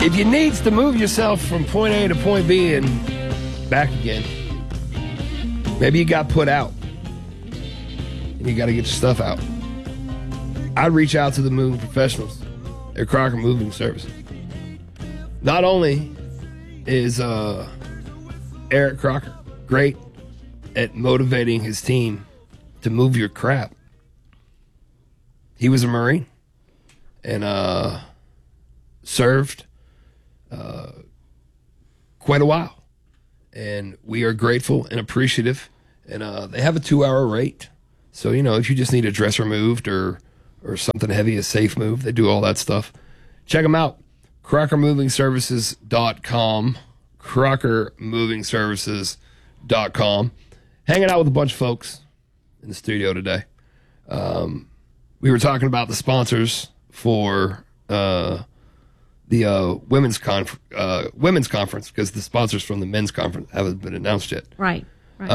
If you need to move yourself from point A to point B and back again, maybe you got put out and you got to get your stuff out, I'd reach out to the moving professionals at Crocker Moving Services. Not only is Eric Crocker great at motivating his team to move your crap, he was a Marine and served quite a while. And we are grateful and appreciative. And they have a 2-hour rate. So, if you just need a dresser moved or something heavy, a safe move, they do all that stuff. Check them out. CrockerMovingServices.com. CrockerMovingServices.com. Hanging out with a bunch of folks in the studio today. We were talking about the sponsors for the women's conference, because the sponsors from the men's conference haven't been announced yet. Right.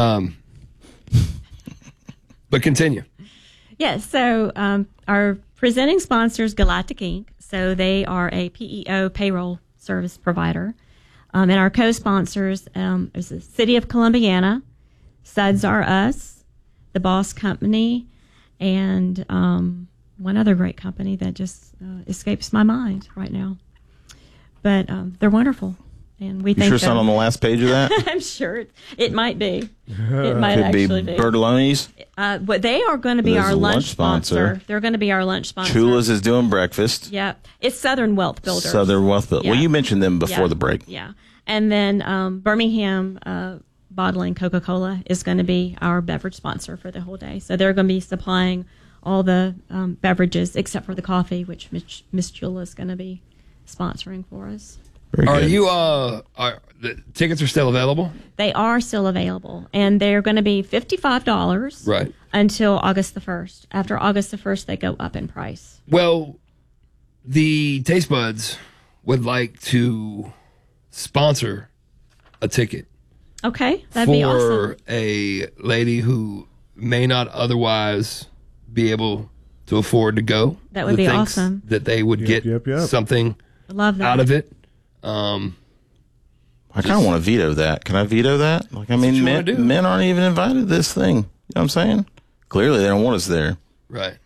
But continue. Yeah, so our presenting sponsors, Galactic Inc., so they are a PEO payroll service provider. And our co-sponsors is the City of Columbiana, Suds R Us, The Boss Company, and one other great company that just escapes my mind right now. But they're wonderful. And we think sure it's not on the last page of that? I'm sure it might be. It might Could actually be be. Bertoloni's. But they are going to be There's our a lunch lunch sponsor. sponsor. They're going to be our lunch sponsor. Chula's is doing breakfast. Yeah. It's Southern Wealth Builders. Southern Wealth Builders. Yeah. Well, you mentioned them before Yeah. the break. Yeah. And then Birmingham Bottling Coca-Cola is going to be our beverage sponsor for the whole day. So they're going to be supplying all the beverages except for the coffee, which Miss Chula is going to be sponsoring for us. Very Are good. you, the tickets are still available? They are still available, and they're going to be $55 Right. until August the 1st. After August the 1st, they go up in price. Well, the Taste Buds would like to sponsor a ticket Okay, that'd be awesome. for a lady who may not otherwise be able to afford to go. That would who be thinks awesome. That they would get something Love that. out of it. I kind of want to veto that. Can I veto that? Like, I mean, what you wanna do. men aren't even invited to this thing. You know what I'm saying? Clearly, they don't want us there. Right.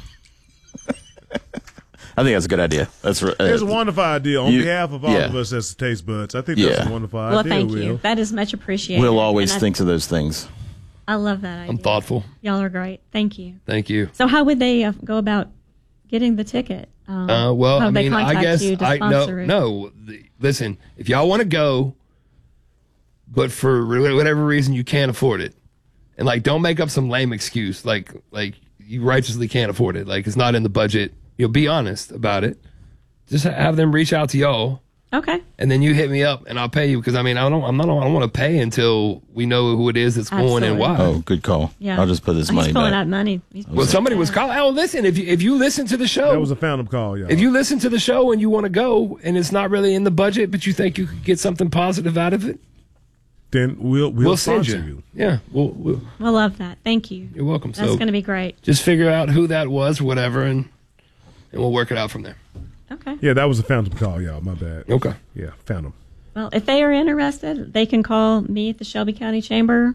I think that's a good idea. That's It's a wonderful idea on you- behalf of all yeah. of us as the Taste Buds. I think that's Yeah. a wonderful Well, idea. thank Will. you. That is much appreciated. Will always And thinks of those things. I love that idea. I'm thoughtful. Y'all are great. Thank you. Thank you. So how would they go about getting the ticket? Well, how I would they mean, I contact guess you to sponsor it? Listen, if y'all want to go, but for whatever reason you can't afford it, and like, don't make up some lame excuse like you righteously can't afford it, like it's not in the budget. You'll be honest about it. Just have them reach out to y'all, Okay. and then you hit me up, and I'll pay you, because I mean, I don't want to pay until we know who it is that's going and why. Oh, good call. Yeah. I'll just put this money He's pulling back. out money. Well, somebody was calling. Oh, listen, if you listen to the show, That was a phantom call, y'all. if you listen to the show and you want to go, and it's not really in the budget, but you think you could get something positive out of it, then we'll send sponsor you. Yeah, we'll We'll love that. Thank you. you're welcome. That's So going to be great. just figure out who that was, or whatever, and we'll work it out from there. Okay. Yeah, that was a phantom call, y'all. My bad. Okay. Yeah, phantom. Well, if they are interested, they can call me at the Shelby County Chamber,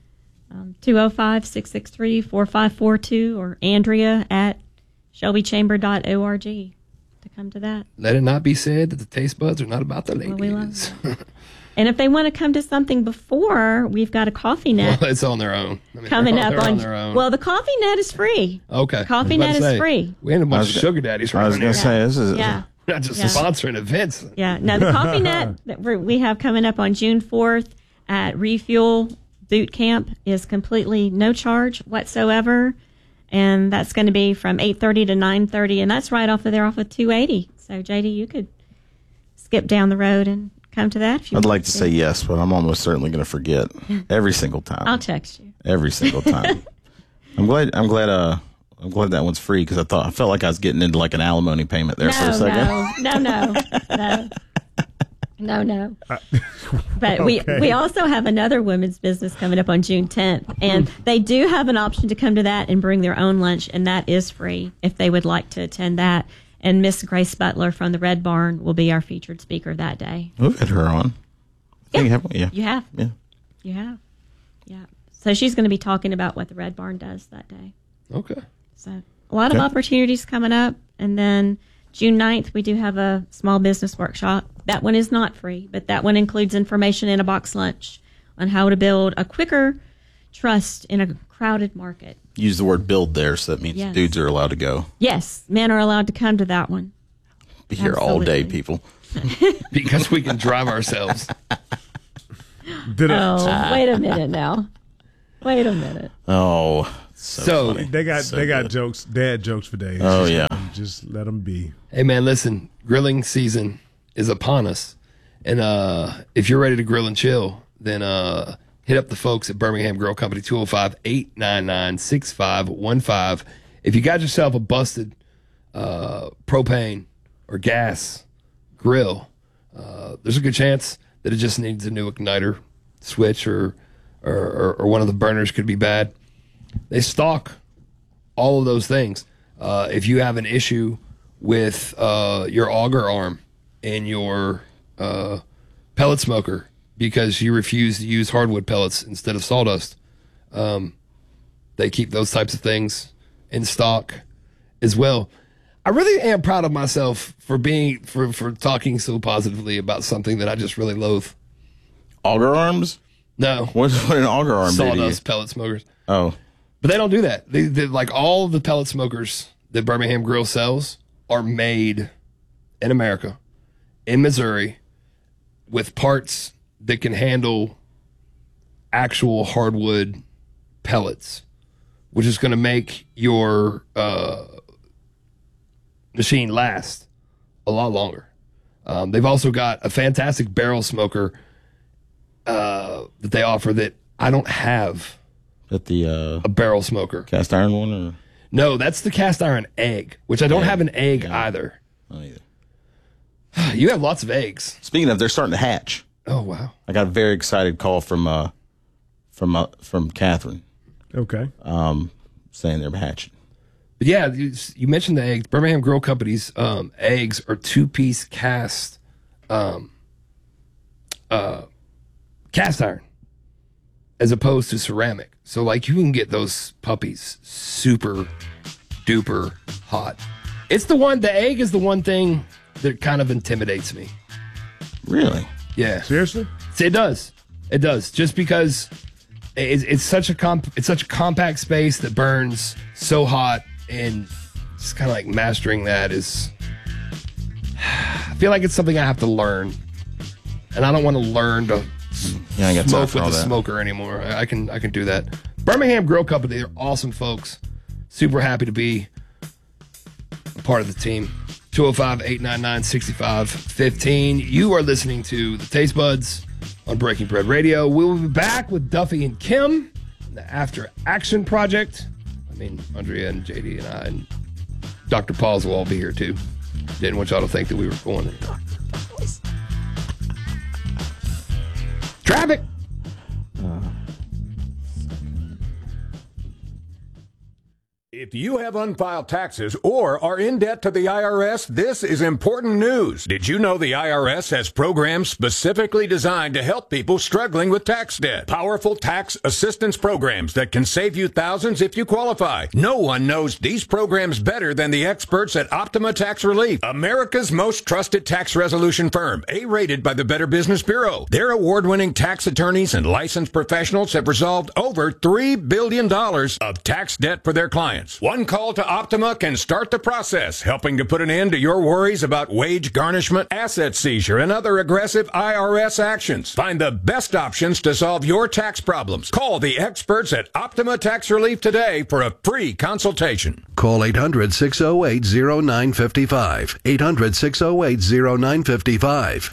205-663-4542, or Andrea at shelbychamber.org to come to that. Let it not be said that the Taste Buds are not about the ladies. Well, we love And if they want to come to something before, we've got a coffee net Well, it's on their own. I mean, coming they're up on their own. Well, the coffee net is free. Okay. Coffee I was about net to is say, free. We ain't a I bunch was of go- sugar daddies I was around going to here. say, this is Yeah. Not just Yeah. sponsoring events. Yeah. Now, the coffee net that we have coming up on June 4th at Refuel Boot Camp is completely no charge whatsoever. And that's going to be from 8:30 to 9:30. And that's right off of 280. So, JD, you could skip down the road and come to that if you I'd want like to say yes, but I'm almost certainly going to forget every single time. I'll text you. Every single time. I'm glad that one's free, because I felt like I was getting into like an alimony payment there for a second. No. But we also have another women's business coming up on June 10th, and they do have an option to come to that and bring their own lunch, and that is free if they would like to attend that. And Miss Grace Butler from the Red Barn will be our featured speaker that day. We've had her on. Yeah. You have. You have. Yeah. You have. Yeah. So she's going to be talking about what the Red Barn does that day. Okay. So a lot of opportunities coming up. And then June 9th, we do have a small business workshop. That one is not free, but that one includes information in a box lunch on how to build a quicker trust in a crowded market. Use the word build there, so that means dudes are allowed to go. Yes, men are allowed to come to that one. Be here all day, Absolutely. people. Because we can drive ourselves. Oh, wait a minute now. Wait a minute. Oh, So funny. They got good. jokes, dad jokes for days. Oh, yeah. Just let them be. hey man, listen, grilling season is upon us. And if you're ready to grill and chill, then hit up the folks at Birmingham Grill Company, 205-899-6515. If you got yourself a busted propane or gas grill, there's a good chance that it just needs a new igniter switch or one of the burners could be bad. They stock all of those things. If you have an issue with your auger arm in your pellet smoker because you refuse to use hardwood pellets instead of sawdust, they keep those types of things in stock as well. I really am proud of myself for talking so positively about something that I just really loathe. Auger arms? No, What an auger arm do to you? sawdust pellet smokers. Oh, But they don't do that. They like all of the pellet smokers that Birmingham Grill sells are made in America, in Missouri, with parts that can handle actual hardwood pellets, which is going to make your machine last a lot longer. They've also got a fantastic barrel smoker that they offer that I don't have. at the A barrel smoker. cast iron one, or No, that's the cast iron egg, which I don't have an egg either. not either? You have lots of eggs. Speaking of, they're starting to hatch. Oh wow. I got a very excited call from Catherine Okay. saying they're hatching. But yeah, you mentioned the eggs. Birmingham Grill Company's eggs are 2-piece cast iron, as opposed to ceramic. So like you can get those puppies super duper hot. The egg is the one thing that kind of intimidates me. Really? Yeah. Seriously? It does. It does. Just because it's such a compact space that burns so hot, and just kind of like mastering that is. I feel like it's something I have to learn, and I don't want to learn to Yeah, I got time smoke for with all the that. smoker anymore. I can do that. Birmingham Grill Company, they're awesome folks. Super happy to be a part of the team. 205-899-6515. You are listening to the Taste Buds on Breaking Bread Radio. We'll be back with Duffy and Kim, the After Action Project. I mean, Andrea and JD and I and Dr. Pauls will all be here too. Didn't want y'all to think that we were going to traffic. If you have unfiled taxes or are in debt to the IRS, this is important news. Did you know the IRS has programs specifically designed to help people struggling with tax debt? Powerful tax assistance programs that can save you thousands if you qualify. No one knows these programs better than the experts at Optima Tax Relief, America's most trusted tax resolution firm, A-rated by the Better Business Bureau. Their award-winning tax attorneys and licensed professionals have resolved over $3 billion of tax debt for their clients. One call to Optima can start the process, helping to put an end to your worries about wage garnishment, asset seizure, and other aggressive IRS actions. Find the best options to solve your tax problems. Call the experts at Optima Tax Relief today for a free consultation. Call 800-608-0955. 800-608-0955.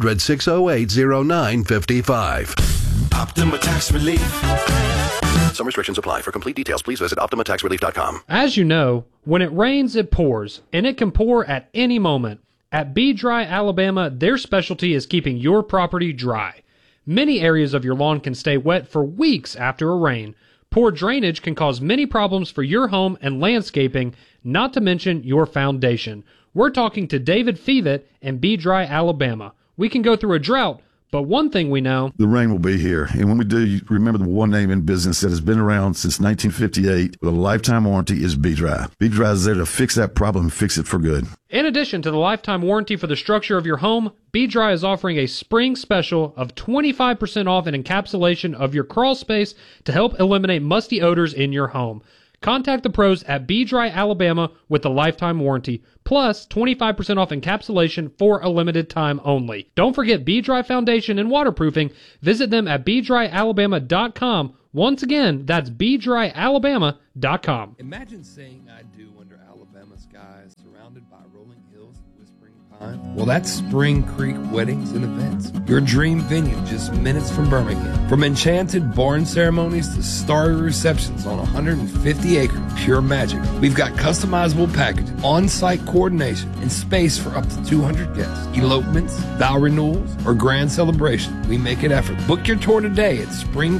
800-608-0955. Optima Tax Relief. Some restrictions apply. For complete details, please visit OptimaTaxRelief.com. As you know, when it rains, it pours, and it can pour at any moment. At Be Dry Alabama, their specialty is keeping your property dry. Many areas of your lawn can stay wet for weeks after a rain. Poor drainage can cause many problems for your home and landscaping, not to mention your foundation. We're talking to David Fevet in Be Dry, Alabama. We can go through a drought, but one thing we know, the rain will be here. And when we do, you remember the one name in business that has been around since 1958 with a lifetime warranty is Be Dry. Be Dry is there to fix that problem and fix it for good. in addition to the lifetime warranty for the structure of your home, Be Dry is offering a spring special of 25% off an encapsulation of your crawl space to help eliminate musty odors in your home. Contact the pros at Be Dry Alabama with a lifetime warranty, plus 25% off encapsulation for a limited time only. Don't forget Be Dry Foundation and Waterproofing. Visit them at BeDryAlabama.com. Once again, that's BeDryAlabama.com. Imagine saying I do under Alabama skies, surrounded by rolling hills and whispering pine. Well, that's Spring Creek Weddings and Events, your dream venue just minutes from Birmingham. From enchanted barn ceremonies to starry receptions on 150 acres of pure magic, we've got customizable packages, on-site coordination, and space for up to 200 guests. Elopements, vow renewals, or grand celebration, we make an effort. Book your tour today at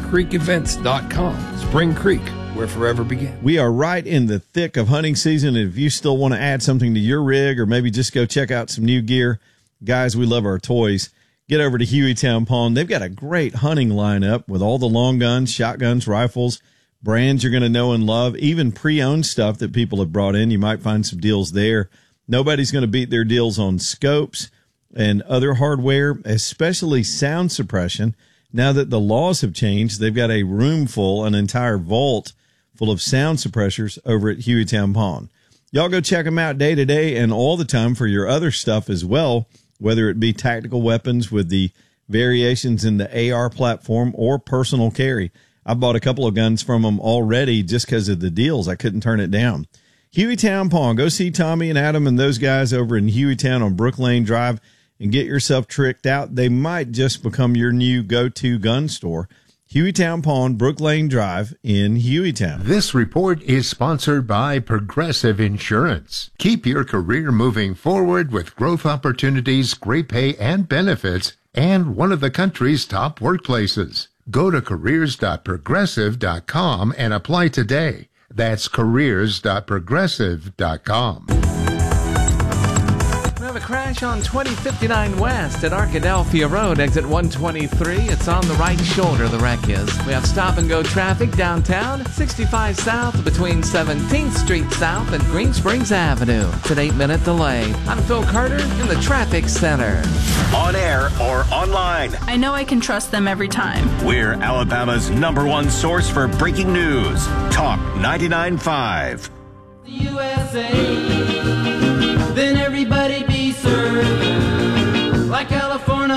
springcreekevents.com. Spring Creek, where forever begins. We are right in the thick of hunting season, and if you still want to add something to your rig or maybe just go check out some new gear, guys, we love our toys. Get over to Hueytown Pawn. They've got a great hunting lineup with all the long guns, shotguns, rifles, brands you're going to know and love, even pre-owned stuff that people have brought in. You might find some deals there. Nobody's going to beat their deals on scopes and other hardware, especially sound suppression. Now that the laws have changed, they've got a room full, an entire vault full of sound suppressors over at Hueytown Pawn. Y'all go check them out day to day and all the time for your other stuff as well, whether it be tactical weapons with the variations in the AR platform or personal carry. I bought a couple of guns from them already just because of the deals. I couldn't turn it down. Hueytown Pawn. Go see Tommy and Adam and those guys over in Hueytown on Brook Lane Drive and get yourself tricked out. They might just become your new go-to gun store. Hueytown Pawn, Brook Lane Drive in Hueytown. This report is sponsored by Progressive Insurance. Keep your career moving forward with growth opportunities, great pay and benefits, and one of the country's top workplaces. Go to careers.progressive.com and apply today. That's careers.progressive.com. We have a crash on 2059 West at Arkadelphia Road, exit 123. It's on the right shoulder, the wreck is. We have stop-and-go traffic downtown, 65 South between 17th Street South and Green Springs Avenue. It's an 8-minute delay. I'm Phil Carter in the Traffic Center. On air or online, I know I can trust them every time. We're Alabama's #1 source for breaking news. Talk 99.5. USA, then everybody be served like California.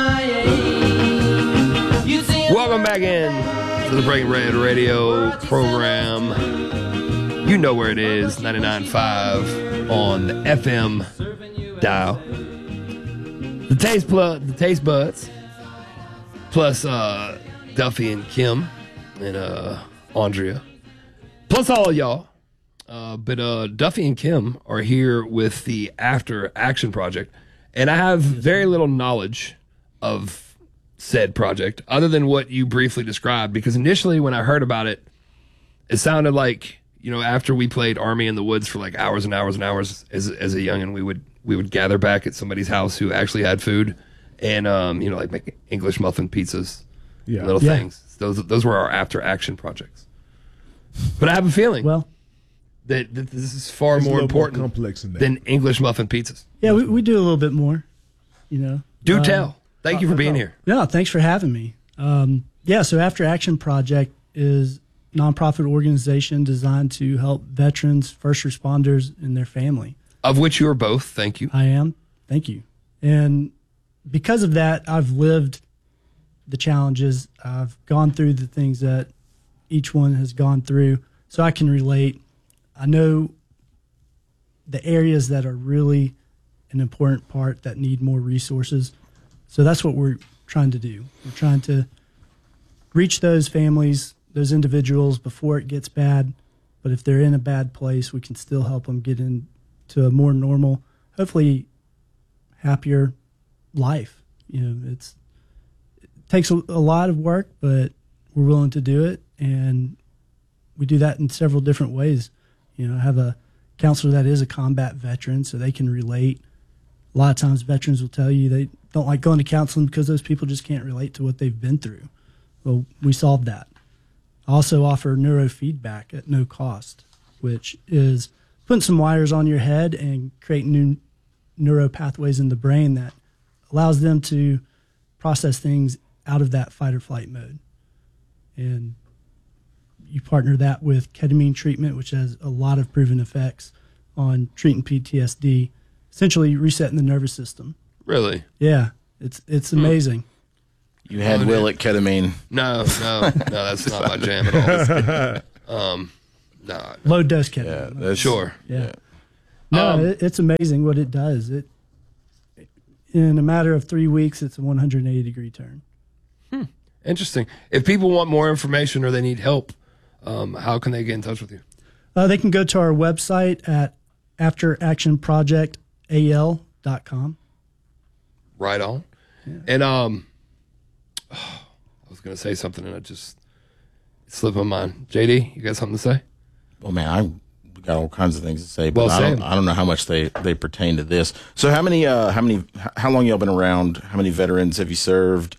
Welcome back in to the Breaking Red Radio program. You know where it is, 99.5 on the FM dial. The Taste Buds, plus Duffy and Kim and Andrea, plus all of y'all. But Duffy and Kim are here with the After Action Project, and I have very little knowledge of said project other than what you briefly described, because initially when I heard about it, it sounded like, you know, after we played Army in the Woods for like hours and hours and hours as a youngin', we would gather back at somebody's house who actually had food and you know, like make English muffin pizzas, and little things. Those were our After Action projects. But I have a feeling that this is far more important complex than English muffin pizzas. Yeah, we do a little bit more, you know. Do tell. Thank you for being here. No, thanks for having me. So After Action Project is a nonprofit organization designed to help veterans, first responders, and their family. Of which you are both. Thank you. I am. Thank you. And because of that, I've lived the challenges. I've gone through the things that each one has gone through, so I can relate. I know the areas that are really an important part that need more resources. So that's what we're trying to do. We're trying to reach those families, those individuals before it gets bad. But if they're in a bad place, we can still help them get into a more normal, hopefully happier life. You know, it takes a lot of work, but we're willing to do it. And we do that in several different ways. You know, I have a counselor that is a combat veteran, so they can relate A lot of times veterans will tell you they don't like going to counseling because those people just can't relate to what they've been through. Well, we solved that. I also offer neurofeedback at no cost, which is putting some wires on your head and creating new neuro pathways in the brain that allows them to process things out of that fight or flight mode. And you partner that with ketamine treatment, which has a lot of proven effects on treating PTSD, essentially resetting the nervous system. Really? Yeah, it's amazing. You had Will at ketamine. No, that's not my jam at all. No. Low dose ketamine. Yeah, sure. Yeah. No, it's amazing what it does. It in a matter of 3 weeks, it's a 180-degree turn. Interesting. If people want more information or they need help, how can they get in touch with you? They can go to our website at afteractionprojectal.com. Right on. Yeah. And I was going to say something and it slipped my mind. JD, you got something to say? Well, man, I got all kinds of things to say, but I don't know how much they pertain to this. So how long y'all been around? How many veterans have you served?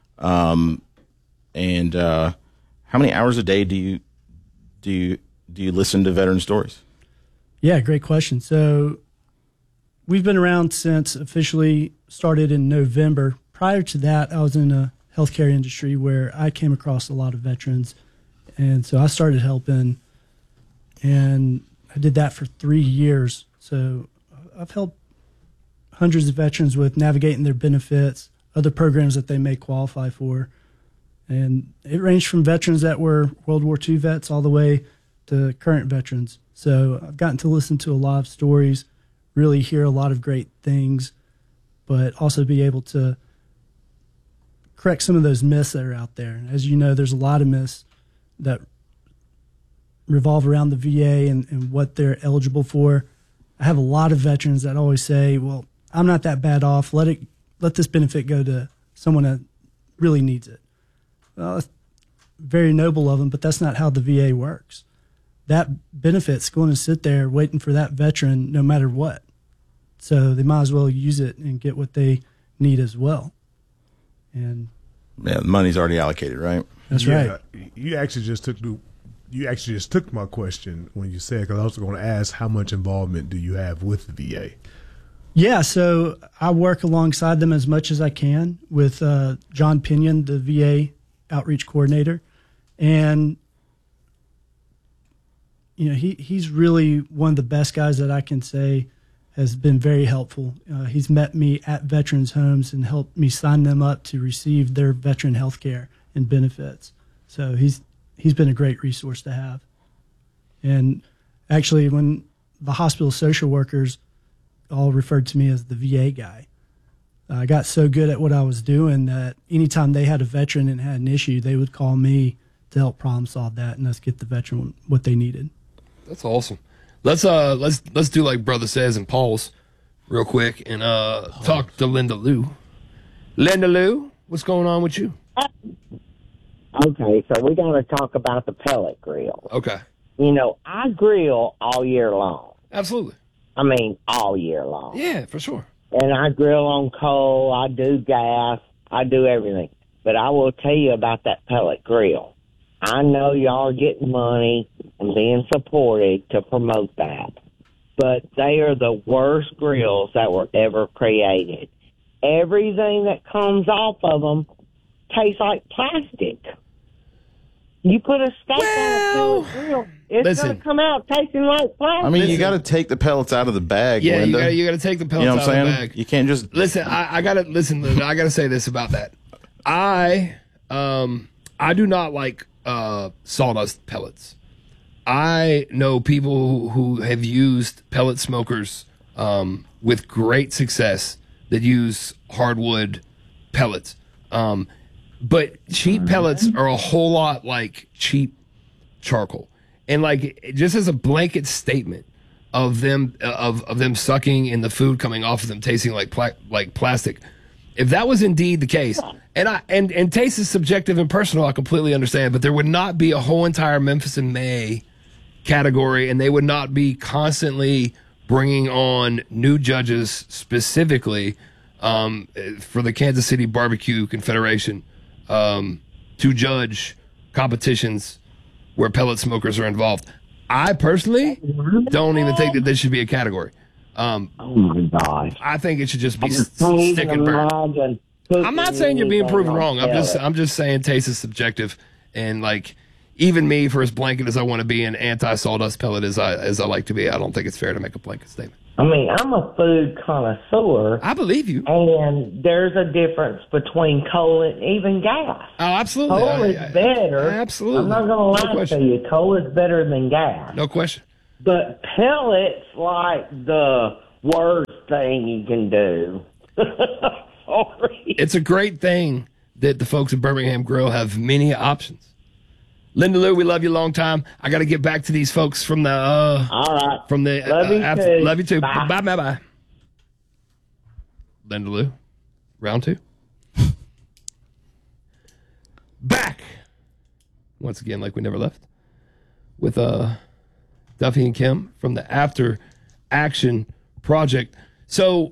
And how many hours a day do you listen to veteran stories? Yeah, great question. So we've been around since officially started in November. Prior to that, I was in a healthcare industry where I came across a lot of veterans. And so I started helping, and I did that for 3 years. So I've helped hundreds of veterans with navigating their benefits, other programs that they may qualify for. And it ranged from veterans that were World War II vets all the way to current veterans. So I've gotten to listen to a lot of stories, really hear a lot of great things, but also be able to correct some of those myths that are out there. As you know, there's a lot of myths that revolve around the VA and what they're eligible for. I have a lot of veterans that always say, well, I'm not that bad off. Let this benefit go to someone that really needs it. Well, that's very noble of them, but that's not how the VA works. That benefit's going to sit there waiting for that veteran no matter what. So they might as well use it and get what they need as well. And yeah, the money's already allocated, right? That's right. You actually just took my question when you said, because I was going to ask, how much involvement do you have with the VA? Yeah, so I work alongside them as much as I can with John Pinion, the VA outreach coordinator, and he's really one of the best guys that I can say has been very helpful. He's met me at veterans' homes and helped me sign them up to receive their veteran health care and benefits. So he's been a great resource to have. And actually, when the hospital social workers all referred to me as the VA guy, I got so good at what I was doing that anytime they had a veteran and had an issue, they would call me to help problem solve that and us get the veteran what they needed. That's awesome. Let's do like Brother says and pause real quick and talk to Linda Lou. Linda Lou, what's going on with you? Okay, so we got to talk about the pellet grill. Okay. I grill all year long. Absolutely. I mean, all year long. Yeah, for sure. And I grill on coal, I do gas, I do everything. But I will tell you about that pellet grill. I know y'all are getting money and being supported to promote that. But they are the worst grills that were ever created. Everything that comes off of them tastes like plastic. You put a steak on a pellet grill, it's going to come out tasting like plastic. I mean, you got to take the pellets out of the bag, Yeah, Linda. you got to take the pellets out of the bag. You can't just listen. I got to say this about that. I do not like sawdust pellets. I know people who have used pellet smokers with great success that use hardwood pellets. But cheap pellets are a whole lot like cheap charcoal. And like just as a blanket statement of them of them sucking and the food coming off of them tasting like plastic. If that was indeed the case, and taste is subjective and personal, I completely understand, but there would not be a whole entire Memphis in May category, and they would not be constantly bringing on new judges specifically for the Kansas City Barbecue Confederation to judge competitions where pellet smokers are involved. I personally don't even think that this should be a category. Oh my gosh! I think it should just be stick and burn. I'm not saying you're being proven wrong. I'm just saying taste is subjective, and like even me, for as blanket as I want to be and anti-sawdust pellet as I like to be, I don't think it's fair to make a blanket statement. I mean, I'm a food connoisseur. I believe you. And there's a difference between coal and even gas. Oh, absolutely. Coal is better. Absolutely. I'm not going to lie to you. Coal is better than gas. No question. But pellets like the worst thing you can do. Sorry. It's a great thing that the folks at Birmingham Grill have many options. Linda Lou, we love you a long time. I got to get back to these folks from the. All right. From the. Love you too. Love you too. Bye. Bye. Linda Lou, round 2. Back once again, like we never left, with Duffy and Kim from the After Action Project. So,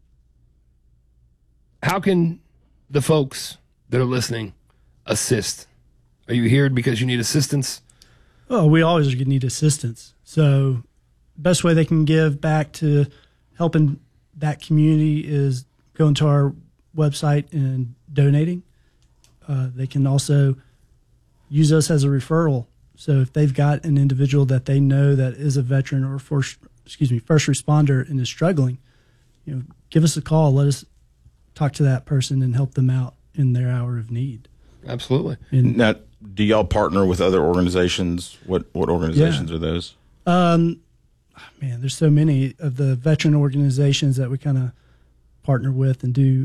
how can the folks that are listening assist? Are you here because you need assistance? Oh, we always need assistance. So best way they can give back to helping that community is going to our website and donating. They can also use us as a referral. So if they've got an individual that they know that is a veteran or first responder and is struggling, give us a call. Let us talk to that person and help them out in their hour of need. Absolutely. Now, do y'all partner with other organizations? What organizations are those? Man, there's so many of the veteran organizations that we kind of partner with and do.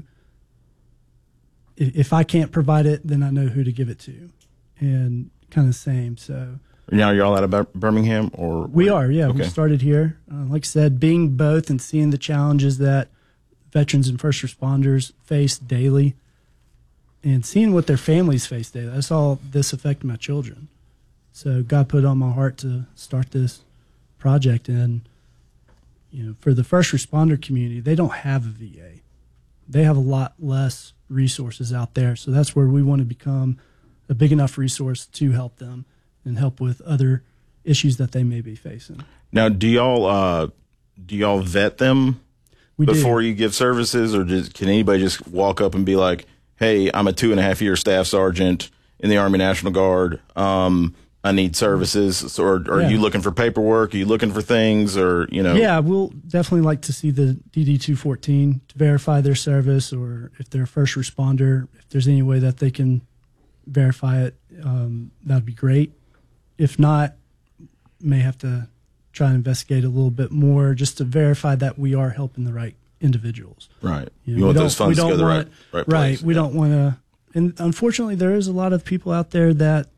If I can't provide it, then I know who to give it to, and kind of same. So now y'all out of Birmingham, or we are? Yeah, okay. We started here. Like I said, being both and seeing the challenges that veterans and first responders face daily, and seeing what their families face daily. I saw this affect my children, so God put it on my heart to start this project. And for the first responder community, they don't have a VA. They have a lot less resources out there. So that's where we want to become a big enough resource to help them and help with other issues that they may be facing. Now, do y'all vet them before you give services, or can anybody just walk up and be like, hey, I'm a 2.5-year staff sergeant in the Army National Guard. I need services. Or are you looking for paperwork? Are you looking for things? Or Yeah, we'll definitely like to see the DD-214 to verify their service, or if they're a first responder, if there's any way that they can verify it, that'd be great. If not, may have to try and investigate a little bit more just to verify that we are helping the right individuals. Right. You want those funds to go to the right place. Right. We don't want to. And unfortunately, there is a lot of people out there that,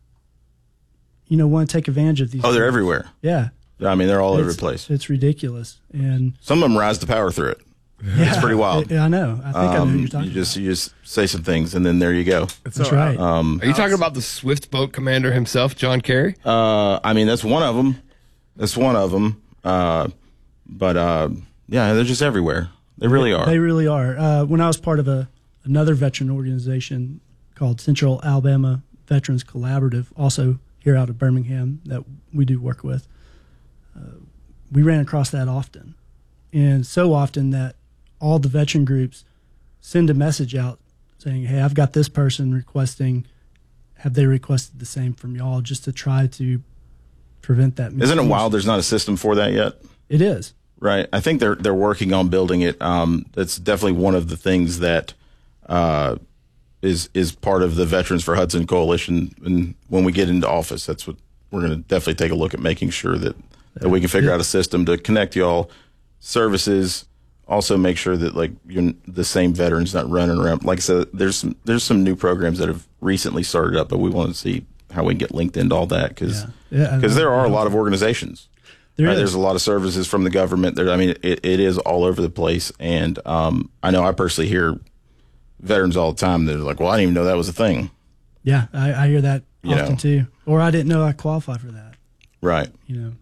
want to take advantage of these. Oh, they're everywhere. Yeah. I mean, they're all over the place. It's ridiculous. And some of them rise to power through it. Yeah, it's pretty wild. I know. I think I know who you're talking about. You just say some things, and then there you go. That's right. Are you talking about the Swift boat commander himself, John Kerry? I mean, that's one of them. Yeah, they're just everywhere. They really are. They really are. When I was part of another veteran organization called Central Alabama Veterans Collaborative, also here out of Birmingham, that we do work with, we ran across that often. And so often that all the veteran groups send a message out saying, hey, I've got this person requesting, have they requested the same from y'all, just to try to prevent that misuse. Isn't it wild there's not a system for that yet? It is. Right. I think they're working on building it. That's definitely one of the things that is part of the Veterans for Hudson Coalition. And when we get into office, that's what we're going to definitely take a look at, making sure that we can figure out a system to connect y'all services. Also make sure that you're the same veterans not running around. Like I said, there's some new programs that have recently started up, but we want to see how we can get linked into all that because there are a lot of organizations. There's a lot of services from the government. It is all over the place. And I know I personally hear veterans all the time. They're like, well, I didn't even know that was a thing. Yeah, I hear that often too. Or I didn't know I qualify for that. Right.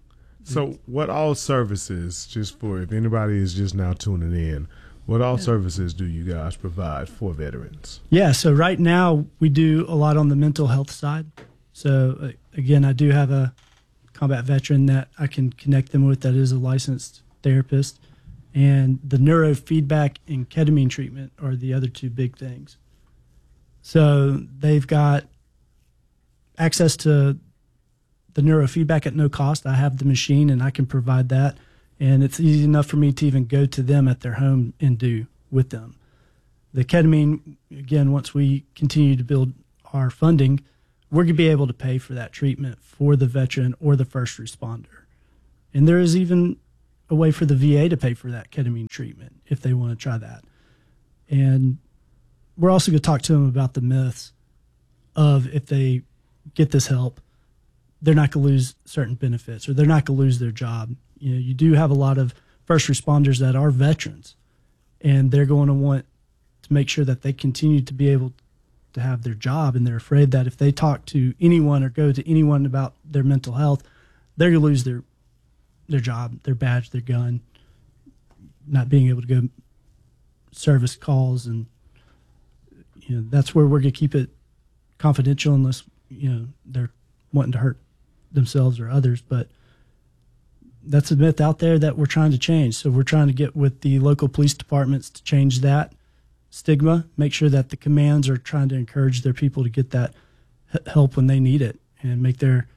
So what all services, just for if anybody is just now tuning in, what all services do you guys provide for veterans? Yeah, so right now we do a lot on the mental health side. So again, I do have a combat veteran that I can connect them with that is a licensed therapist. And the neurofeedback and ketamine treatment are the other two big things. So they've got access to the neurofeedback at no cost. I have the machine and I can provide that. And it's easy enough for me to even go to them at their home and do with them. The ketamine, again, once we continue to build our funding, we're going to be able to pay for that treatment for the veteran or the first responder. And there is even a way for the VA to pay for that ketamine treatment if they want to try that. And we're also going to talk to them about the myths of if they get this help, they're not going to lose certain benefits or they're not going to lose their job. You know, you do have a lot of first responders that are veterans, and they're going to want to make sure that they continue to be able to have their job, and they're afraid that if they talk to anyone or go to anyone about their mental health, they're going to lose their job, their badge, their gun, not being able to go service calls. And, you know, that's where we're going to keep it confidential unless, you know, they're wanting to hurt themselves or others. But that's a myth out there that we're trying to change. So we're trying to get with the local police departments to change that stigma, make sure that the commands are trying to encourage their people to get that help when they need it, and make their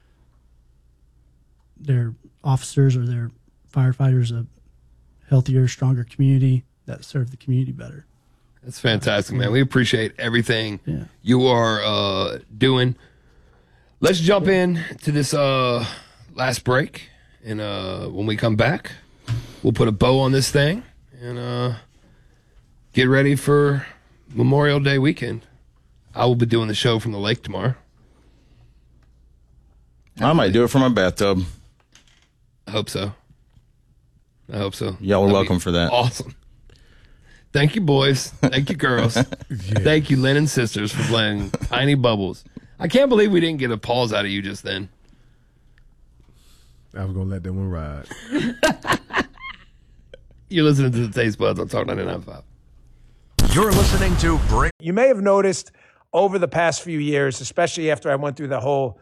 officers or their firefighters a healthier, stronger community that serve the community better. That's fantastic, man. We appreciate everything you are doing. Let's jump in to this last break, and when we come back, we'll put a bow on this thing and get ready for Memorial Day weekend. I will be doing the show from the lake tomorrow. I might do it from my bathtub. I hope so. Y'all are welcome for that. Awesome. Thank you, boys. Thank you, girls. Thank you, Lennon Sisters, for playing Tiny Bubbles. I can't believe we didn't get a pause out of you just then. I was going to let that one ride. You're listening to the Taste Buds on Talk 99.5. You're listening to Break. You may have noticed over the past few years, especially after I went through the whole,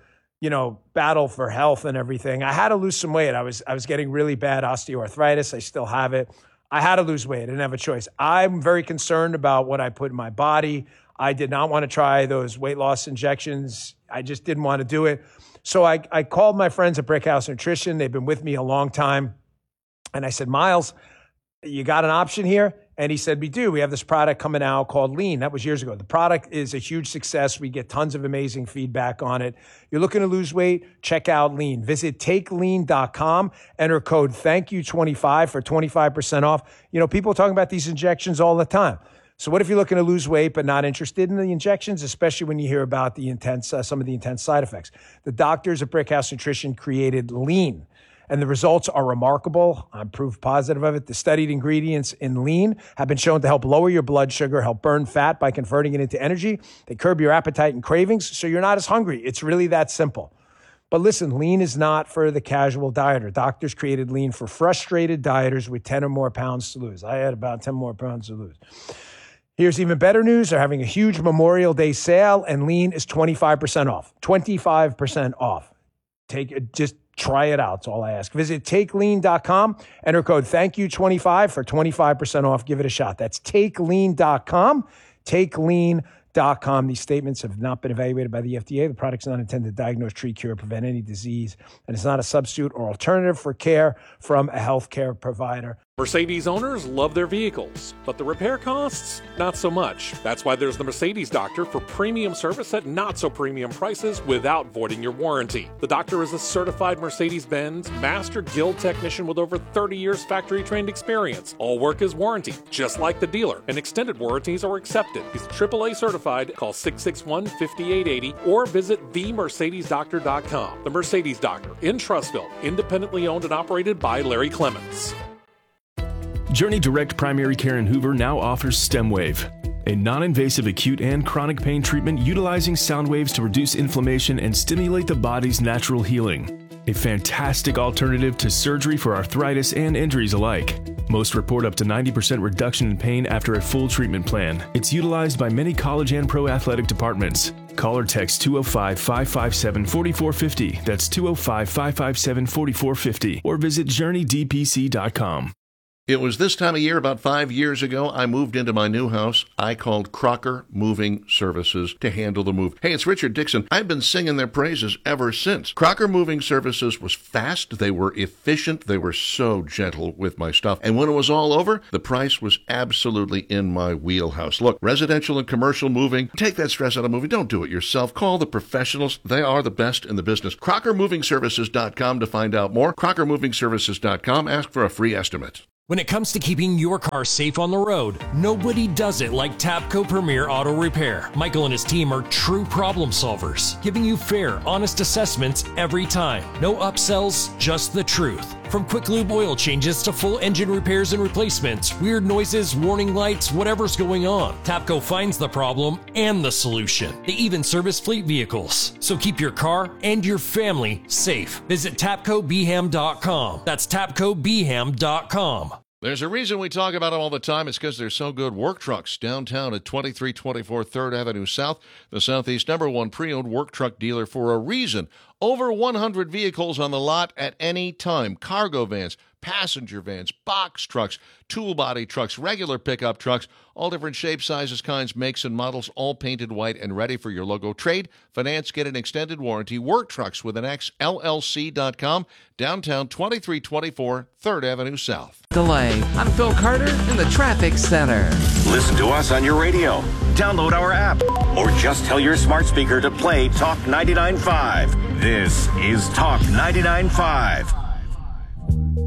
battle for health and everything, I had to lose some weight. I was getting really bad osteoarthritis. I still have it. I had to lose weight. I didn't have a choice. I'm very concerned about what I put in my body. I did not want to try those weight loss injections. I just didn't want to do it. So I called my friends at Brickhouse Nutrition. They've been with me a long time. And I said, Miles, you got an option here? And he said, we do. We have this product coming out called Lean. That was years ago. The product is a huge success. We get tons of amazing feedback on it. You're looking to lose weight? Check out Lean. Visit takelean.com. Enter code THANKYOU25 for 25% off. People are talking about these injections all the time. So what if you're looking to lose weight but not interested in the injections, especially when you hear about the some of the intense side effects? The doctors at Brickhouse Nutrition created Lean, and the results are remarkable. I'm proof positive of it. The studied ingredients in Lean have been shown to help lower your blood sugar, help burn fat by converting it into energy. They curb your appetite and cravings, so you're not as hungry. It's really that simple. But listen, Lean is not for the casual dieter. Doctors created Lean for frustrated dieters with 10 or more pounds to lose. I had about 10 more pounds to lose. Here's even better news. They're having a huge Memorial Day sale, and Lean is 25% off. 25% off. Just try it out. That's all I ask. Visit takelean.com. Enter code THANKYOU25 for 25% off. Give it a shot. That's takelean.com. Takelean.com. These statements have not been evaluated by the FDA. The product's not intended to diagnose, treat, cure, prevent any disease, and it's not a substitute or alternative for care from a healthcare provider. Mercedes owners love their vehicles, but the repair costs, not so much. That's why there's the Mercedes Doctor for premium service at not so premium prices without voiding your warranty. The doctor is a certified Mercedes-Benz Master Guild technician with over 30 years factory trained experience. All work is warranty, just like the dealer, and extended warranties are accepted. He's AAA certified. Call 661-5880 or visit themercedesdoctor.com. The Mercedes Doctor in Trussville, independently owned and operated by Larry Clements. Journey Direct Primary Care in Hoover now offers StemWave, a non-invasive acute and chronic pain treatment utilizing sound waves to reduce inflammation and stimulate the body's natural healing. a fantastic alternative to surgery for arthritis and injuries alike. Most report up to 90% reduction in pain after a full treatment plan. It's utilized by many college and pro athletic departments. Call or text 205-557-4450. That's 205-557-4450. Or visit JourneyDPC.com. It was this time of year about 5 years ago, I moved into my new house. I called Crocker Moving Services to handle the move. Hey, it's Richard Dixon. I've been singing their praises ever since. Crocker Moving Services was fast. They were efficient. They were so gentle with my stuff. And when it was all over, the price was absolutely in my wheelhouse. Look, residential and commercial moving, take that stress out of moving. Don't do it yourself. Call the professionals. They are the best in the business. CrockerMovingServices.com to find out more. CrockerMovingServices.com. Ask for a free estimate. When it comes to keeping your car safe on the road, nobody does it like Tapco Premier Auto Repair. Michael and his team are true problem solvers, giving you fair, honest assessments every time. No upsells, just the truth. From quick lube oil changes to full engine repairs and replacements, weird noises, warning lights, whatever's going on, Tapco finds the problem and the solution. They even service fleet vehicles. So keep your car and your family safe. Visit TapcoBeham.com. That's TapcoBeham.com. There's a reason we talk about them all the time. It's because they're so good. Work Trucks downtown at 2324 3rd Avenue South, the Southeast #1 pre-owned work truck dealer for a reason. Over 100 vehicles on the lot at any time. Cargo vans, passenger vans, box trucks, tool body trucks, regular pickup trucks, all different shapes, sizes, kinds, makes, and models, all painted white and ready for your logo. Trade, finance, get an extended warranty. Work Trucks with an X, LLC.com, downtown 2324 3rd Avenue South. Delay. I'm Phil Carter in the Traffic Center. Listen to us on your radio. Download our app. Or just tell your smart speaker to play Talk 99.5. This is Talk 99.5.